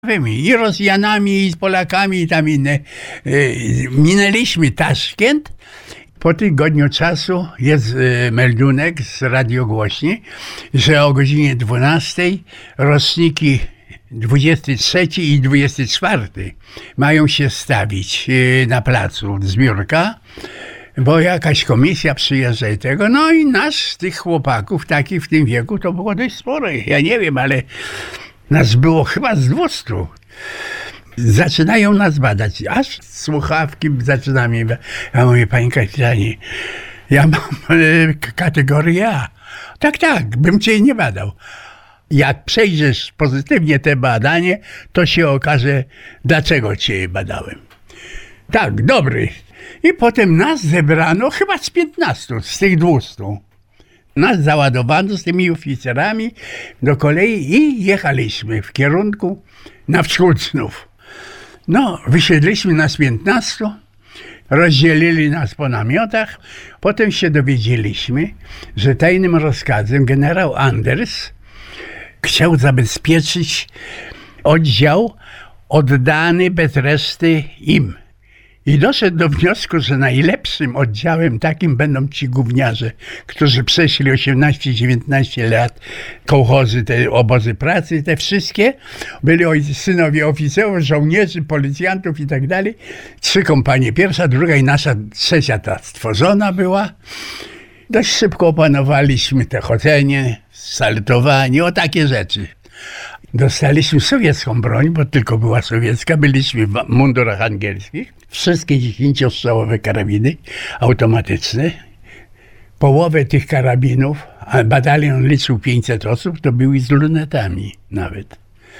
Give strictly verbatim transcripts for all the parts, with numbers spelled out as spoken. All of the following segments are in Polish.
I Rosjanami, i z Polakami, i tam inne. Minęliśmy Taszkent. Po tygodniu czasu jest meldunek z radiogłośni, że o godzinie dwunastej roczniki dwudziesty trzeci i dwudziesty czwarty mają się stawić na placu zbiórka, bo jakaś komisja przyjeżdża i tego. No i nas, z tych chłopaków, takich w tym wieku, to było dość sporo. Ja nie wiem, ale nas było chyba z dwustu. Zaczynają nas badać, aż słuchawki zaczynamy. Ja mówię, panie kapitanie, ja mam e, kategorię A. Tak, tak, bym cię nie badał. Jak przejdziesz pozytywnie te badanie, to się okaże, dlaczego cię badałem. Tak, dobry. I potem nas zebrano chyba z piętnastu, z tych dwustu. Nas załadowano z tymi oficerami do kolei i jechaliśmy w kierunku na wschód znów. No, wysiedliśmy nas piętnastu, rozdzielili nas po namiotach. Potem się dowiedzieliśmy, że tajnym rozkazem generał Anders chciał zabezpieczyć oddział oddany bez reszty im. I doszedł do wniosku, że najlepszym oddziałem takim będą ci gówniarze, którzy przeszli osiemnaście dziewiętnaście lat, kołchozy, te obozy pracy, te wszystkie. Byli synowie oficerów, żołnierzy, policjantów i tak dalej. Trzy kompanie, pierwsza, druga i nasza trzecia ta stworzona była. Dość szybko opanowaliśmy te chodzenie, saltowanie, o takie rzeczy. Dostaliśmy sowiecką broń, bo tylko była sowiecka. Byliśmy w mundurach angielskich. Wszystkie dziesięciostrzałowe karabiny automatyczne. Połowę tych karabinów, a batalion liczył pięćset osób, to były z lunetami nawet.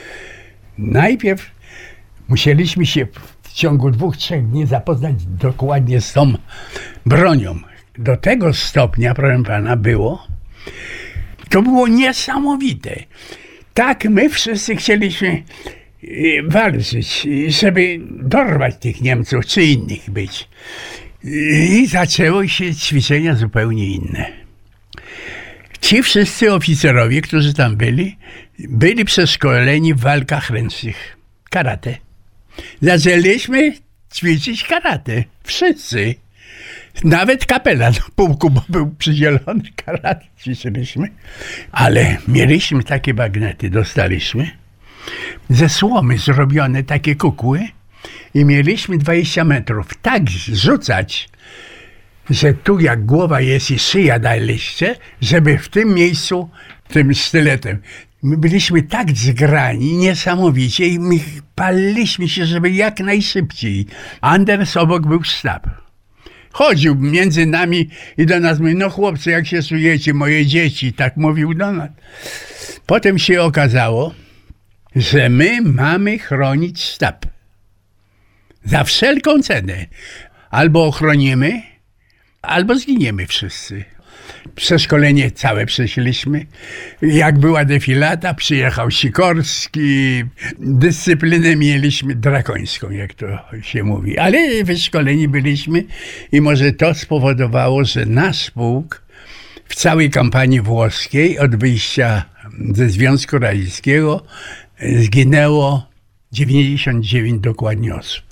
Najpierw musieliśmy się w ciągu dwóch, trzech dni zapoznać dokładnie z tą bronią. Do tego stopnia, proszę pana, było, to było niesamowite. Tak, my wszyscy chcieliśmy walczyć, żeby dorwać tych Niemców, czy innych być. I zaczęły się ćwiczenia zupełnie inne. Ci wszyscy oficerowie, którzy tam byli, byli przeszkoleni w walkach ręcznych. Karate. Zaczęliśmy ćwiczyć karate. Wszyscy. Nawet kapelan pułku, bo był przydzielony, karate ćwiczyliśmy. Ale mieliśmy takie bagnety, dostaliśmy. Ze słomy zrobione takie kukły i mieliśmy dwadzieścia metrów. Tak rzucać, że tu jak głowa jest i szyja daliście, żeby w tym miejscu, tym sztyletem. My byliśmy tak zgrani, niesamowicie i my paliliśmy się, żeby jak najszybciej. Anders obok był sztab. Chodził między nami i do nas mówi, no chłopcy, jak się czujecie, moje dzieci, tak mówił do nas. Potem się okazało, że my mamy chronić sztab. Za wszelką cenę. Albo ochronimy, albo zginiemy wszyscy. Przeszkolenie całe przeszliśmy. Jak była defilata, przyjechał Sikorski. Dyscyplinę mieliśmy drakońską, jak to się mówi. Ale wyszkoleni byliśmy i może to spowodowało, że nasz pułk w całej kampanii włoskiej od wyjścia ze Związku Radzieckiego zginęło dziewięćdziesiąt dziewięć dokładnie osób.